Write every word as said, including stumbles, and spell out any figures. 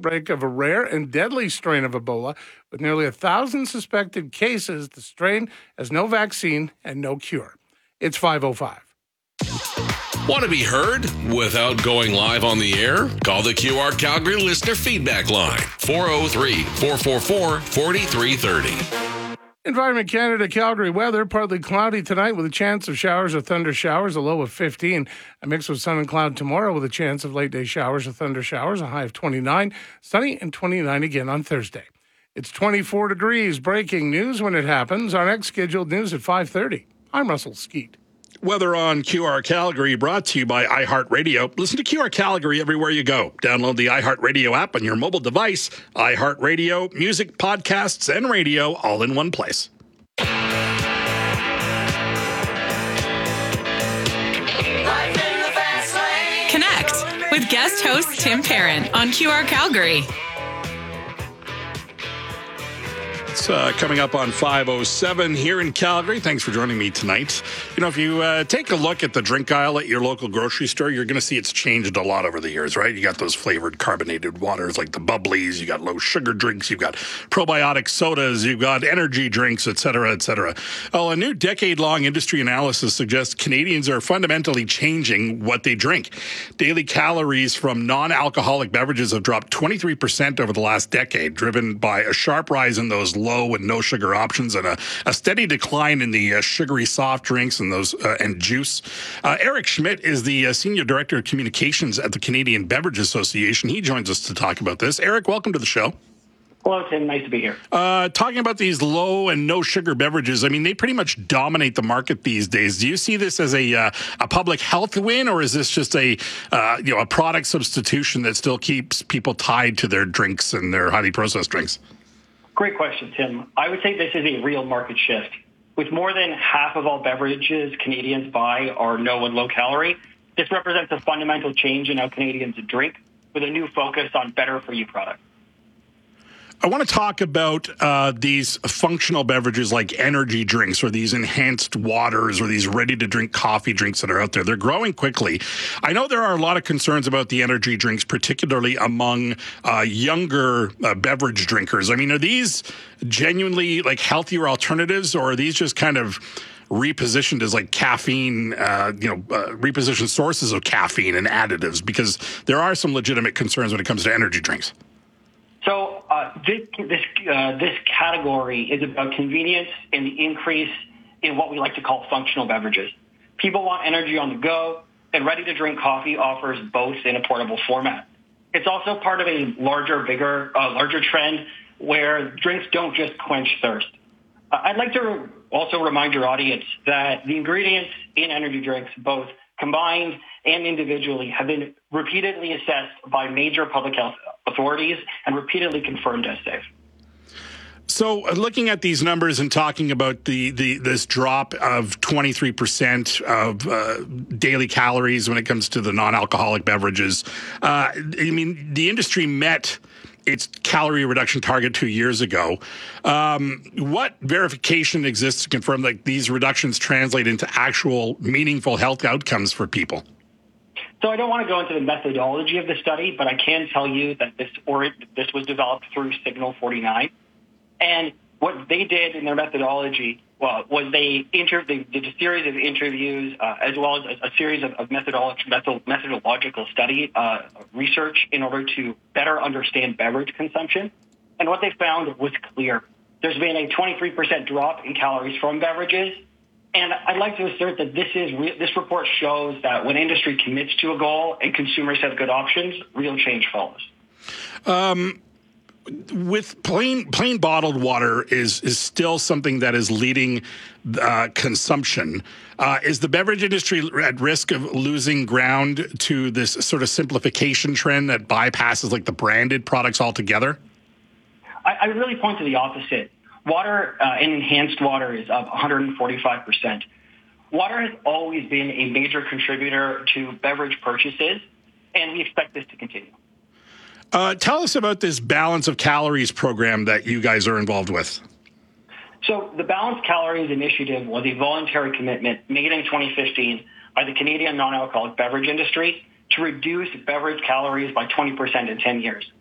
outbreak of a rare and deadly strain of Ebola. With nearly a thousand suspected cases, the strain has no vaccine and no cure. It's five oh five. Want to be heard without going live on the air? Call the Q R Calgary listener feedback line, four oh three, four four four, four three three oh. Environment Canada Calgary weather, partly cloudy tonight with a chance of showers or thunder showers, a low of fifteen. A mix of sun and cloud tomorrow with a chance of late day showers or thunder showers, a high of twenty-nine. Sunny and twenty-nine again on Thursday. It's twenty-four degrees. Breaking news when it happens. Our next scheduled news at five thirty. I'm Russell Skeet. Weather on Q R Calgary brought to you by iHeartRadio. Listen to Q R Calgary everywhere you go. Download the iHeartRadio app on your mobile device. iHeartRadio, music, podcasts, and radio all in one place. Connect with guest host Tim Parent on Q R Calgary. It's uh, coming up on five oh seven here in Calgary. Thanks for joining me tonight. You know, if you uh, take a look at the drink aisle at your local grocery store, you're going to see it's changed a lot over the years, right? You got those flavored carbonated waters like the bubblies. You got low sugar drinks. You've got probiotic sodas. You've got energy drinks, et cetera, et cetera. Well, a new decade-long industry analysis suggests Canadians are fundamentally changing what they drink. Daily calories from non-alcoholic beverages have dropped twenty-three percent over the last decade, driven by a sharp rise in those low and no sugar options and a, a steady decline in the uh, sugary soft drinks and those uh, and juice. Uh, Eric Schmidt is the uh, Senior Director of Communications at the Canadian Beverage Association. He joins us to talk about this. Eric, welcome to the show. Hello, Tim. Nice to be here. Uh, talking about these low and no sugar beverages, I mean, they pretty much dominate the market these days. Do you see this as a uh, a public health win, or is this just a uh, you know a product substitution that still keeps people tied to their drinks and their highly processed drinks? Great question, Tim. I would say this is a real market shift. With more than half of all beverages Canadians buy are no and low calorie, this represents a fundamental change in how Canadians drink with a new focus on better for you products. I want to talk about uh, these functional beverages like energy drinks or these enhanced waters or these ready-to-drink coffee drinks that are out there. They're growing quickly. I know there are a lot of concerns about the energy drinks, particularly among uh, younger uh, beverage drinkers. I mean, are these genuinely like healthier alternatives, or are these just kind of repositioned as like caffeine, uh, you know, uh, repositioned sources of caffeine and additives? Because there are some legitimate concerns when it comes to energy drinks. So uh, this this, uh, this category is about convenience and the increase in what we like to call functional beverages. People want energy on the go, and ready-to-drink coffee offers both in a portable format. It's also part of a larger, bigger, uh, larger trend where drinks don't just quench thirst. Uh, I'd like to also remind your audience that the ingredients in energy drinks, both combined and individually, have been repeatedly assessed by major public health authorities and repeatedly confirmed as safe. So uh, looking at these numbers and talking about the, the this drop of twenty-three percent of uh, daily calories when it comes to the non-alcoholic beverages, uh, I mean, the industry met its calorie reduction target two years ago. Um, what verification exists to confirm that these reductions translate into actual meaningful health outcomes for people? So I don't want to go into the methodology of the study, but I can tell you that this or this was developed through Signal forty-nine. And what they did in their methodology well, was they, inter- they did a series of interviews uh, as well as a, a series of, of methodolo- method- methodological study uh, research in order to better understand beverage consumption. And what they found was clear. There's been a twenty-three percent drop in calories from beverages. And I'd like to assert that this is re- this report shows that when industry commits to a goal and consumers have good options, real change follows. Um, with plain plain bottled water is is still something that is leading uh, consumption. Uh, is the beverage industry at risk of losing ground to this sort of simplification trend that bypasses like the branded products altogether? I, I really point to the opposite. Water uh, and enhanced water is up one hundred forty-five percent. Water has always been a major contributor to beverage purchases, and we expect this to continue. Uh, tell us about this Balance of Calories program that you guys are involved with. So the Balanced Calories Initiative was a voluntary commitment made in twenty fifteen by the Canadian non-alcoholic beverage industry to reduce beverage calories by twenty percent in ten years.